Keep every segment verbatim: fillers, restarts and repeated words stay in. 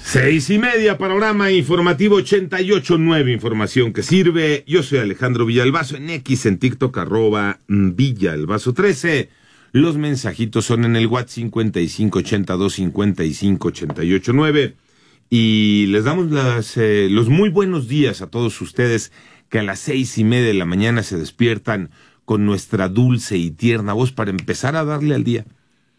Seis y media, panorama informativo ochenta y ocho punto nueve, información que sirve. Yo soy Alejandro Villalbazo, en X, en TikTok, arroba Villalbazo trece. Los mensajitos son en el WhatsApp cincuenta y cinco ochenta y dos cincuenta y cinco ochenta y ocho nueve. Y les damos las, eh, los muy buenos días a todos ustedes que a las seis y media de la mañana se despiertan con nuestra dulce y tierna voz para empezar a darle al día.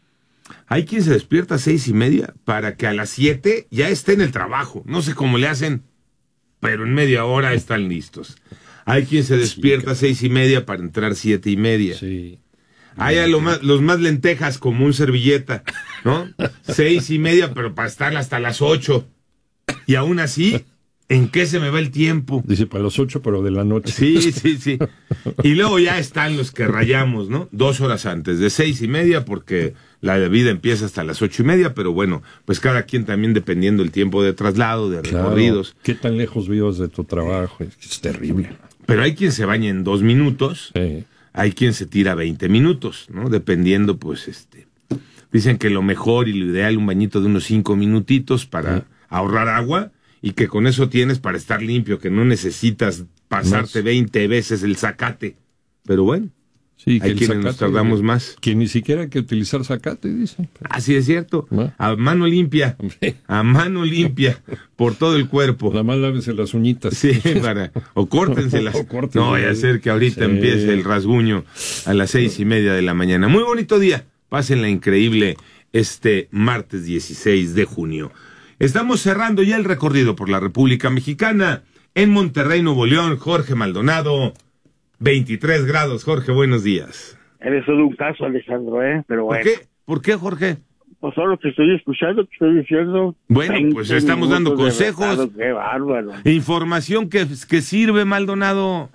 Hay quien se despierta a seis y media para que a las siete ya esté en el trabajo. No sé cómo le hacen, pero en media hora están listos. Hay quien se despierta a seis y media para entrar siete y media. Sí. Hay a lo más, los más lentejas como un servilleta, ¿no? Seis y media, pero para estar hasta las ocho. Y aún así, ¿en qué se me va el tiempo? Dice para las ocho, pero de la noche. Sí, sí, sí. Y luego ya están los que rayamos, ¿no? Dos horas antes, de seis y media, porque la vida empieza hasta las ocho y media, pero bueno, pues cada quien también dependiendo del tiempo de traslado, de claro, recorridos. ¿Qué tan lejos vivas de tu trabajo? Es, es terrible. Pero hay quien se baña en dos minutos, sí. Hay quien se tira veinte minutos, ¿no? Dependiendo, pues, este... Dicen que lo mejor y lo ideal, un bañito de unos cinco minutitos para sí. ahorrar agua, y que con eso tienes para estar limpio, que no necesitas pasarte más. veinte veces el zacate. Pero bueno, sí, hay quienes nos tardamos más. Que ni siquiera hay que utilizar zacate, dicen. Así es cierto. ¿No? A mano limpia, a mano limpia, por todo el cuerpo. Nada más lávense las uñitas. Sí, para, o córtenselas. O córtenselas. No vaya a ser que ahorita sí. empiece el rasguño a las seis y media de la mañana. Muy bonito día. Pásenla increíble este martes dieciséis de junio. Estamos cerrando ya el recorrido por la República Mexicana. En Monterrey, Nuevo León, Jorge Maldonado, veintitrés grados. Jorge, buenos días. Eres solo un caso, Alejandro, ¿eh? Pero bueno. ¿Por qué? ¿Por qué, Jorge? Pues solo que estoy escuchando, que estoy diciendo. Bueno, pues estamos dando consejos. Qué bárbaro. Información que, que sirve, Maldonado.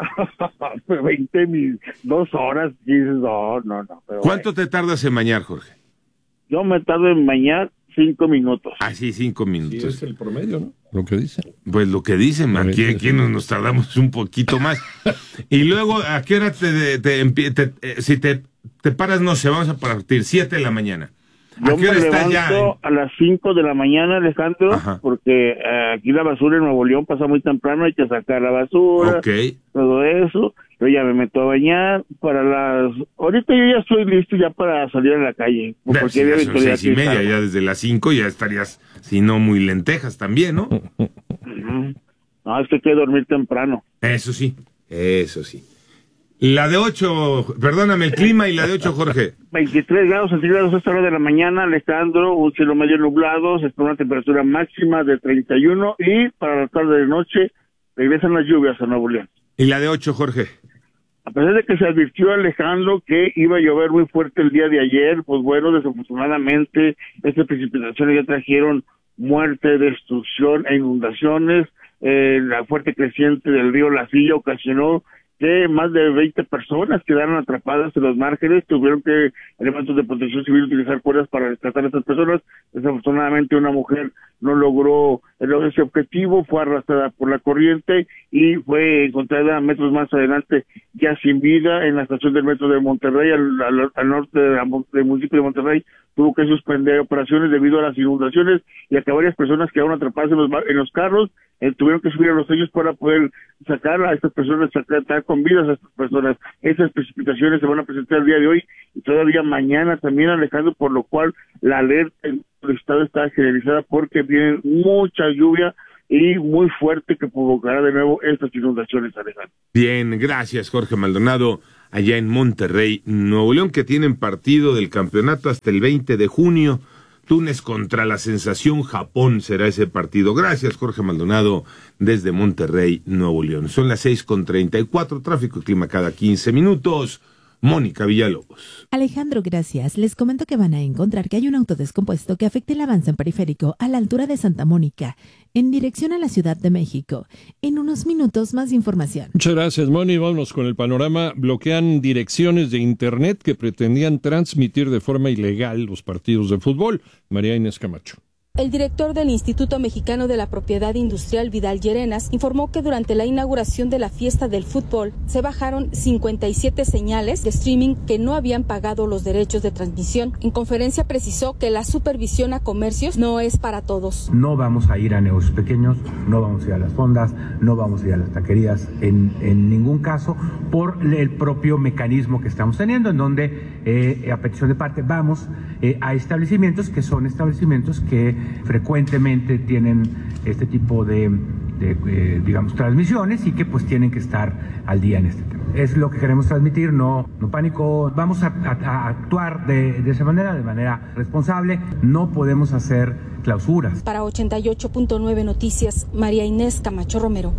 veinte mil, dos horas, dices, no, no, no. Pero ¿cuánto bueno. te tardas en bañar, Jorge? Yo me tardo en bañar cinco minutos. Ah, sí, cinco minutos. Sí, es el promedio, ¿no? Lo que dicen. Pues lo que dicen, aquí, aquí nos, nos tardamos un poquito más. Y luego, ¿a qué hora te, te, te, te eh, si te, te paras, no sé, vamos a partir, siete de la mañana? ¿A Yo qué hora me estás ya? A las cinco de la mañana, Alejandro, Ajá. porque eh, aquí la basura en Nuevo León pasa muy temprano, hay que sacar la basura, okay. todo eso. Yo ya me meto a bañar para las... Ahorita yo ya estoy listo ya para salir a la calle. Porque si ya son seis y media, ya desde las cinco ya estarías, si no muy lentejas también, ¿no? Uh-huh. No, es que hay que dormir temprano. Eso sí, eso sí. La de ocho, perdóname, el clima y la de ocho, Jorge. veintitrés grados centígrados a esta hora de la mañana, Alejandro, un cielo medio nublado, se espera una temperatura máxima de treinta y uno y para la tarde de noche regresan las lluvias a Nuevo León. ¿Y la de ocho, Jorge? A pesar de que se advirtió, Alejandro, que iba a llover muy fuerte el día de ayer, pues bueno, desafortunadamente estas precipitaciones ya trajeron muerte, destrucción e inundaciones. Eh, la fuerte creciente del río La Silla ocasionó que más de veinte personas quedaron atrapadas en los márgenes, tuvieron que elementos de protección civil utilizar cuerdas para rescatar a estas personas. Desafortunadamente una mujer no logró ese objetivo, fue arrastrada por la corriente y fue encontrada metros más adelante ya sin vida en la estación del metro de Monterrey, al, al, al norte de la, del municipio de Monterrey. Tuvo que suspender operaciones debido a las inundaciones y a que varias personas quedaron atrapadas en los, en los carros, eh, tuvieron que subir a los sellos para poder sacar a estas personas, sacar con vidas a estas personas. Esas precipitaciones se van a presentar el día de hoy y todavía mañana también, Alejandro, por lo cual la alerta en el estado está generalizada porque viene mucha lluvia y muy fuerte que provocará de nuevo estas inundaciones, Alejandro. Bien, gracias, Jorge Maldonado, allá en Monterrey, Nuevo León, que tienen partido del campeonato hasta el veinte de junio. Túnez contra la sensación Japón será ese partido. Gracias, Jorge Maldonado, desde Monterrey, Nuevo León. Son las seis con treinta y cuatro, tráfico y clima cada quince minutos. Mónica Villalobos. Alejandro, gracias. Les comento que van a encontrar que hay un auto descompuesto que afecta el avance en periférico a la altura de Santa Mónica, en dirección a la Ciudad de México. En unos minutos, más información. Muchas gracias, Moni. Vámonos con el panorama. Bloquean direcciones de Internet que pretendían transmitir de forma ilegal los partidos de fútbol. María Inés Camacho. El director del Instituto Mexicano de la Propiedad Industrial, Vidal Llerenas, informó que durante la inauguración de la fiesta del fútbol se bajaron cincuenta y siete señales de streaming que no habían pagado los derechos de transmisión. En conferencia precisó que la supervisión a comercios no es para todos. No vamos a ir a negocios pequeños, no vamos a ir a las fondas, no vamos a ir a las taquerías en, en ningún caso por el propio mecanismo que estamos teniendo, en donde eh, a petición de parte vamos eh, a establecimientos que son establecimientos que frecuentemente tienen este tipo de, de eh, digamos, transmisiones y que pues tienen que estar al día en este tema. Es lo que queremos transmitir, no, no pánico, vamos a, a, a actuar de, de esa manera, de manera responsable, no podemos hacer clausuras. Para ochenta y ocho punto nueve Noticias, María Inés Camacho Romero.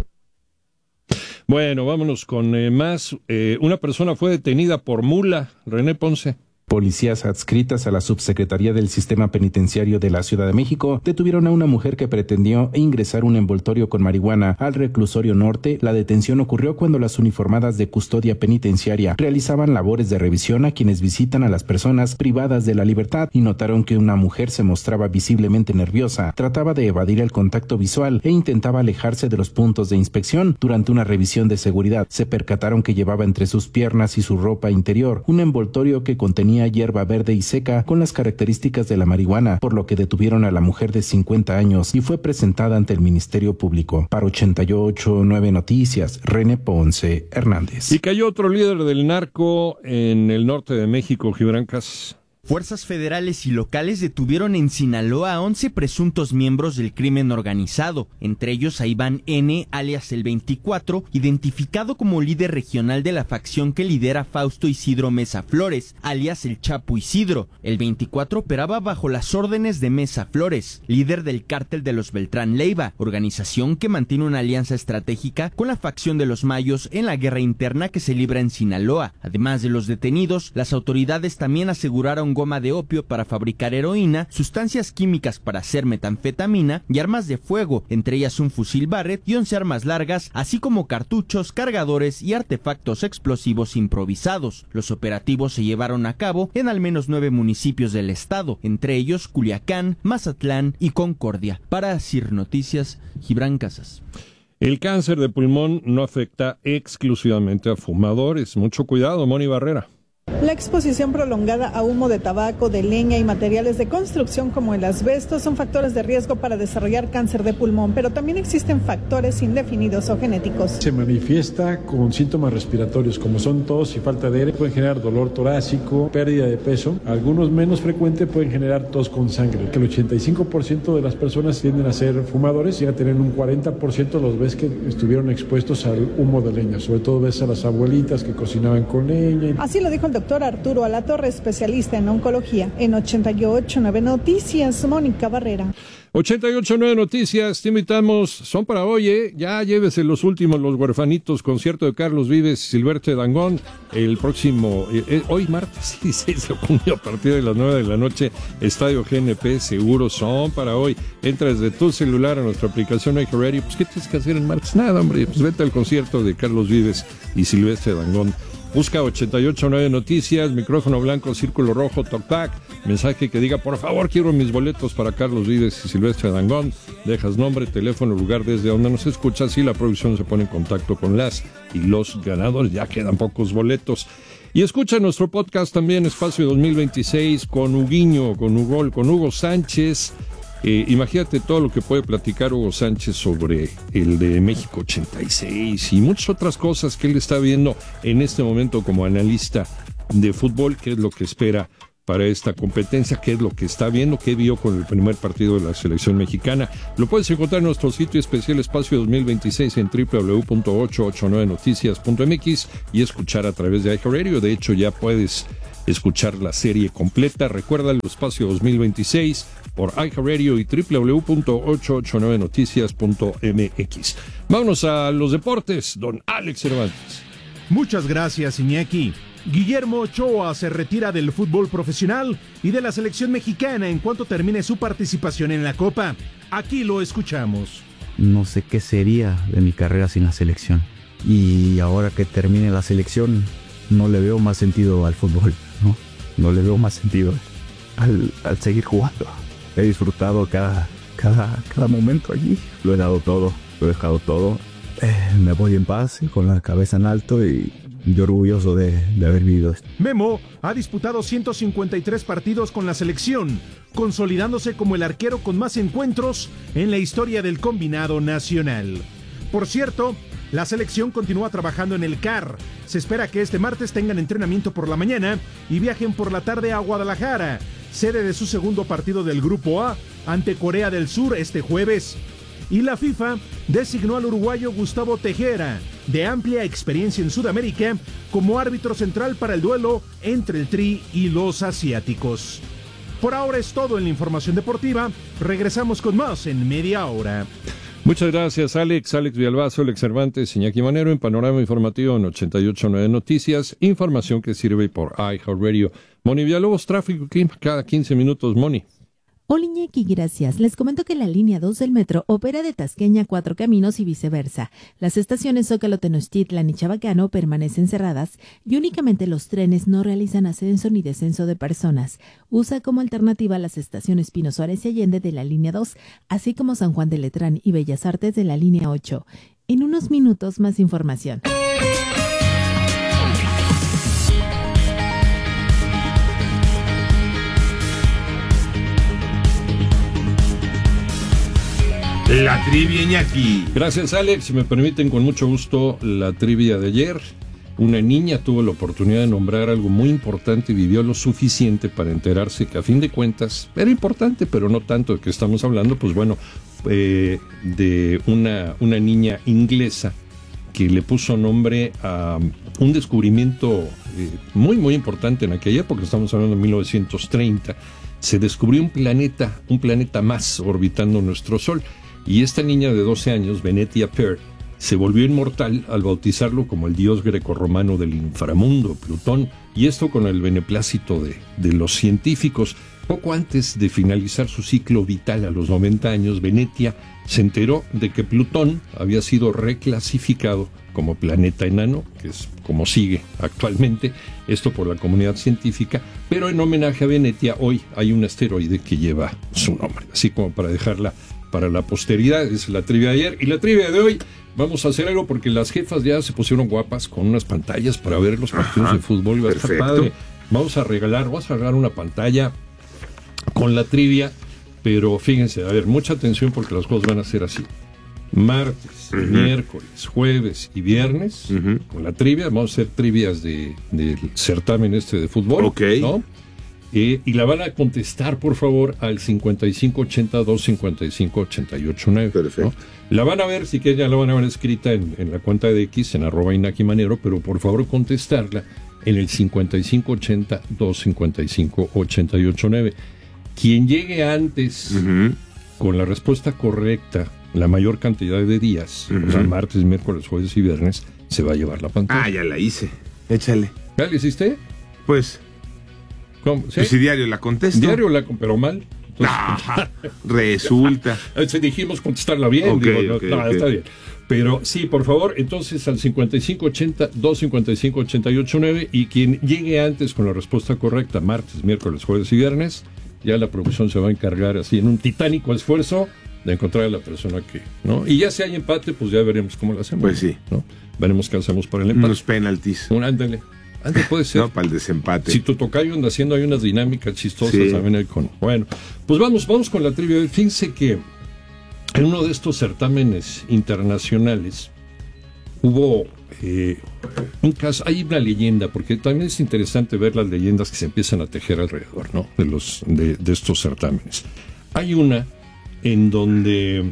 Bueno, vámonos con eh, más. Eh, una persona fue detenida por mula, René Ponce. Policías adscritas a la Subsecretaría del Sistema Penitenciario de la Ciudad de México detuvieron a una mujer que pretendió ingresar un envoltorio con marihuana al reclusorio norte. La detención ocurrió cuando las uniformadas de custodia penitenciaria realizaban labores de revisión a quienes visitan a las personas privadas de la libertad y notaron que una mujer se mostraba visiblemente nerviosa, trataba de evadir el contacto visual e intentaba alejarse de los puntos de inspección. Durante una revisión de seguridad se percataron que llevaba entre sus piernas y su ropa interior un envoltorio que contenía hierba verde y seca con las características de la marihuana, por lo que detuvieron a la mujer de cincuenta años y fue presentada ante el Ministerio Público. Para ochenta y ocho punto nueve Noticias, René Ponce Hernández. Y cayó otro líder del narco en el norte de México, Gibran Casas. Fuerzas federales y locales detuvieron en Sinaloa a once presuntos miembros del crimen organizado, entre ellos a Iván N., alias el veinticuatro, identificado como líder regional de la facción que lidera Fausto Isidro Mesa Flores, alias el Chapo Isidro. El veinticuatro operaba bajo las órdenes de Mesa Flores, líder del cártel de los Beltrán Leiva, organización que mantiene una alianza estratégica con la facción de los Mayos en la guerra interna que se libra en Sinaloa. Además de los detenidos, las autoridades también aseguraron goma de opio para fabricar heroína, sustancias químicas para hacer metanfetamina y armas de fuego, entre ellas un fusil Barrett y once armas largas, así como cartuchos, cargadores y artefactos explosivos improvisados. Los operativos se llevaron a cabo en al menos nueve municipios del estado, entre ellos Culiacán, Mazatlán y Concordia. Para Sir Noticias, Gibran Casas. El cáncer de pulmón no afecta exclusivamente a fumadores. Mucho cuidado, Moni Barrera. La exposición prolongada a humo de tabaco, de leña y materiales de construcción como el asbesto son factores de riesgo para desarrollar cáncer de pulmón, pero también existen factores indefinidos o genéticos. Se manifiesta con síntomas respiratorios como son tos y falta de aire, pueden generar dolor torácico, pérdida de peso. Algunos menos frecuentes pueden generar tos con sangre. El ochenta y cinco por ciento de las personas tienden a ser fumadores y a tener un cuarenta por ciento los ves que estuvieron expuestos al humo de leña. Sobre todo ves a las abuelitas que cocinaban con leña. Así lo dijo el doctor Arturo Alatorre, especialista en oncología. En ochenta y ocho punto nueve Noticias, Mónica Barrera. ochenta y ocho punto nueve Noticias, te invitamos, son para hoy, ¿eh? Ya llévese los últimos, Los Huerfanitos, concierto de Carlos Vives, Silvestre Dangond, el próximo, eh, hoy martes, dieciséis de junio, a partir de las nueve de la noche, Estadio G N P, seguro son para hoy. Entra desde tu celular a nuestra aplicación iHeartRadio. Pues, ¿qué tienes que hacer en martes? Nada, hombre, pues vete al concierto de Carlos Vives y Silvestre Dangond. Busca ochenta y ocho punto nueve Noticias, micrófono blanco, círculo rojo, talkback, mensaje que diga, por favor, quiero mis boletos para Carlos Vives y Silvestre Dangond. Dejas nombre, teléfono, lugar desde donde nos escuchas y la producción se pone en contacto con las y los ganadores. Ya quedan pocos boletos. Y escucha nuestro podcast también, Espacio dos mil veintiséis, con Huguiño, con Hugo, con Hugo Sánchez. Eh, imagínate todo lo que puede platicar Hugo Sánchez sobre el de México ochenta y seis y muchas otras cosas que él está viendo en este momento como analista de fútbol, qué es lo que espera para esta competencia, qué es lo que está viendo, qué vio con el primer partido de la selección mexicana. Lo puedes encontrar en nuestro sitio especial Espacio dos mil veintiséis en doble u doble u doble u punto ochocientos ochenta y nueve noticias punto m x y escuchar a través de iHeartRadio. De hecho, ya puedes escuchar la serie completa. Recuerda el Espacio dos mil veintiséis por iHeartRadio y doble u doble u doble u punto ochocientos ochenta y nueve noticias punto m x. Vámonos a los deportes, don Alex Cervantes. Muchas gracias, Iñaki. Guillermo Ochoa se retira del fútbol profesional y de la selección mexicana en cuanto termine su participación en la Copa. Aquí lo escuchamos. No sé qué sería de mi carrera sin la selección. Y ahora que termine la selección, no le veo más sentido al fútbol, ¿no? No le veo más sentido al, al seguir jugando. he disfrutado cada, cada, cada momento allí. Lo he dado todo, lo he dejado todo. Eh, me voy en paz, con la cabeza en alto y, y orgulloso de, de haber vivido esto. Memo ha disputado ciento cincuenta y tres partidos con la selección, consolidándose como el arquero con más encuentros en la historia del combinado nacional. Por cierto, la selección continúa trabajando en el C A R. Se espera que este martes tengan entrenamiento por la mañana y viajen por la tarde a Guadalajara, sede de su segundo partido del Grupo A, ante Corea del Sur este jueves. Y la FIFA designó al uruguayo Gustavo Tejera, de amplia experiencia en Sudamérica, como árbitro central para el duelo entre el Tri y los asiáticos. Por ahora es todo en la información deportiva. Regresamos con más en media hora. Muchas gracias, Alex. Alex Villalbazo, Alex Cervantes, Iñaki Manero, en Panorama Informativo en ochenta y ocho punto nueve Noticias. Información que sirve por iHeartRadio. Moni Villalobos, tráfico y clima, cada quince minutos, Moni. Hola Iñaki, gracias. Les comento que la línea dos del metro opera de Tasqueña a Cuatro Caminos y viceversa. Las estaciones Zócalo, Tenochtitlan y Chabacano permanecen cerradas y únicamente los trenes no realizan ascenso ni descenso de personas. Usa como alternativa las estaciones Pino Suárez y Allende de la línea dos, así como San Juan de Letrán y Bellas Artes de la línea ocho. En unos minutos más información. La trivia, Iñaki. Gracias, Alex. Si me permiten, con mucho gusto, la trivia de ayer. Una niña tuvo la oportunidad de nombrar algo muy importante y vivió lo suficiente para enterarse que, a fin de cuentas, era importante, pero no tanto de que estamos hablando, pues bueno, eh, de una, una niña inglesa que le puso nombre a un descubrimiento eh, muy, muy importante en aquella época. Estamos hablando de mil novecientos treinta. Se descubrió un planeta, un planeta más orbitando nuestro Sol. Y esta niña de doce años, Venetia Peart, se volvió inmortal al bautizarlo como el dios grecorromano del inframundo, Plutón, y esto con el beneplácito de, de los científicos. Poco antes de finalizar su ciclo vital a los noventa años, Venetia se enteró de que Plutón había sido reclasificado como planeta enano, que es como sigue actualmente, esto por la comunidad científica, pero en homenaje a Venetia hoy hay un asteroide que lleva su nombre, así como para dejarla para la posteridad. Es la trivia de ayer. Y la trivia de hoy, vamos a hacer algo porque las jefas ya se pusieron guapas con unas pantallas para ver los partidos Ajá, de fútbol. Va a estar padre. Vamos a regalar, vamos a regalar una pantalla con la trivia, pero fíjense, a ver, mucha atención porque las cosas van a ser así. Martes, uh-huh. miércoles, jueves y viernes, uh-huh. con la trivia, vamos a hacer trivias de, del certamen este de fútbol, okay. ¿no? Eh, y la van a contestar, por favor, al cincuenta y cinco ochenta, dos cincuenta y cinco, ochenta y ocho nueve. Perfecto. ¿no? La van a ver, si quieren, ya la van a ver escrita en, en la cuenta de X, en arroba Iñaki Manero, pero por favor contestarla en el cincuenta y cinco ochenta, dos cincuenta y cinco, ochenta y ocho nueve. Quien llegue antes uh-huh. con la respuesta correcta, la mayor cantidad de días, uh-huh. o sea, martes, miércoles, jueves y viernes, se va a llevar la pantalla. Ah, ya la hice. Échale. ¿Ya la hiciste? Pues... ¿Cómo? ¿Sí? Pues si diario la contesto. Diario la pero mal. Entonces, ah, resulta. Dijimos contestarla bien. Okay, digo, okay, no, no, okay. está bien. Pero sí, por favor, entonces al cincuenta y cinco ochenta, dos cincuenta y cinco, ochenta y ocho nueve y quien llegue antes con la respuesta correcta, martes, miércoles, jueves y viernes, ya la producción se va a encargar así en un titánico esfuerzo de encontrar a la persona que, ¿no? Y ya si hay empate, pues ya veremos cómo lo hacemos. Pues sí. ¿no? Veremos qué hacemos para el empate. Unos penaltis. Un ándale. Antes puede ser. No, para el desempate. Si tu tocayo anda haciendo, hay unas dinámicas chistosas sí. también ahí con. Bueno, pues vamos, vamos con la trivia. Fíjense que en uno de estos certámenes internacionales hubo eh, un caso, hay una leyenda, porque también es interesante ver las leyendas que se empiezan a tejer alrededor, ¿no? De los, de, de estos certámenes. Hay una en donde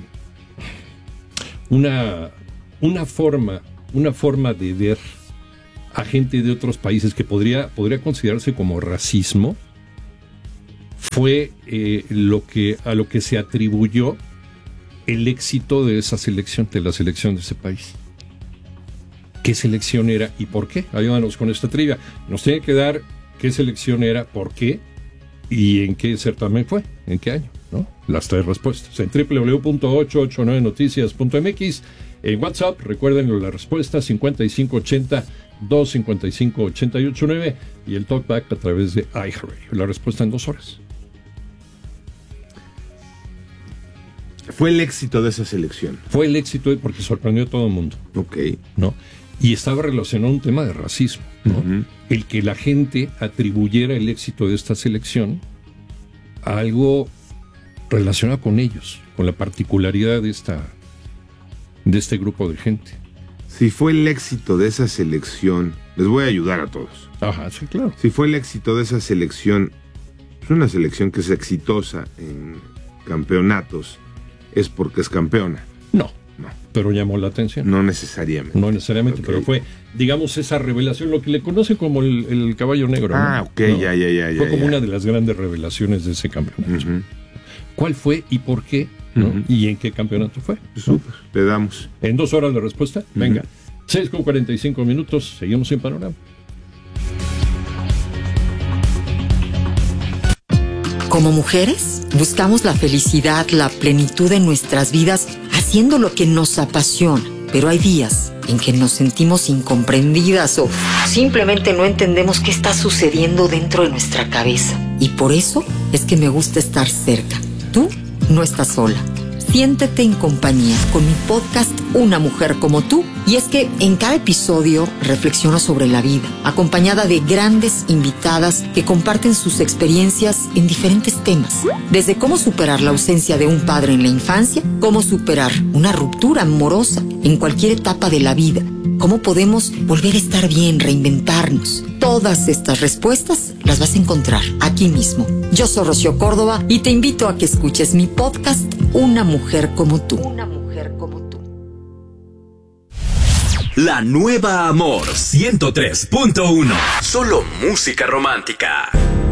una, una forma, una forma de ver a gente de otros países que podría, podría considerarse como racismo, fue eh, lo que, a lo que se atribuyó el éxito de esa selección, de la selección de ese país. ¿Qué selección era y por qué? Ayúdanos con esta trivia. Nos tiene que dar qué selección era, por qué y en qué certamen fue, en qué año, ¿no? Las tres respuestas. En doble u doble u doble u punto ochocientos ochenta y nueve noticias punto m x. En WhatsApp, recuerden la respuesta cincuenta y cinco ochenta, dos cincuenta y cinco, ochenta y ocho nueve y el talkback a través de iHeartRadio. La respuesta en dos horas. Fue el éxito de esa selección. Fue el éxito porque sorprendió a todo el mundo. Ok. ¿No? Y estaba relacionado a un tema de racismo, ¿no? Uh-huh. El que la gente atribuyera el éxito de esta selección a algo relacionado con ellos, con la particularidad de esta de este grupo de gente. Si fue el éxito de esa selección, les voy a ayudar a todos. Ajá, sí, claro. Si fue el éxito de esa selección, es una selección que es exitosa en campeonatos, es porque es campeona. No, no. Pero llamó la atención. No necesariamente. No necesariamente, okay. Pero fue, digamos, esa revelación, lo que le conoce como el, el caballo negro. Ah, ¿no? ok, no, ya, ya, ya. Fue ya, como ya. una de las grandes revelaciones de ese campeonato. Uh-huh. ¿Cuál fue y por qué? ¿No? Uh-huh. ¿Y en qué campeonato fue? Súper, ¿no? Le damos. En dos horas de respuesta, uh-huh. Venga. seis con cuarenta y cinco minutos, seguimos en Panorama. Como mujeres, buscamos la felicidad, la plenitud en nuestras vidas, haciendo lo que nos apasiona. Pero hay días en que nos sentimos incomprendidas o simplemente no entendemos qué está sucediendo dentro de nuestra cabeza. Y por eso es que me gusta estar cerca. Tú no estás sola. Siéntete en compañía con mi podcast Una Mujer Como Tú. Y es que en cada episodio reflexiono sobre la vida, acompañada de grandes invitadas que comparten sus experiencias en diferentes temas. Desde cómo superar la ausencia de un padre en la infancia, cómo superar una ruptura amorosa en cualquier etapa de la vida, cómo podemos volver a estar bien, reinventarnos. Todas estas respuestas las vas a encontrar aquí mismo. Yo soy Rocío Córdoba y te invito a que escuches mi podcast Una Mujer Como Tú. Una Mujer Como Tú. La nueva Amor ciento tres punto uno. Solo música romántica.